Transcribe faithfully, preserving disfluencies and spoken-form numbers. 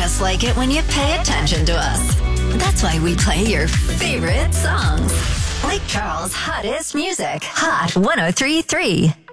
just like it when you pay attention to us. That's why we play your favorite songs. Lake Charles' hottest music. Hot one oh three point three.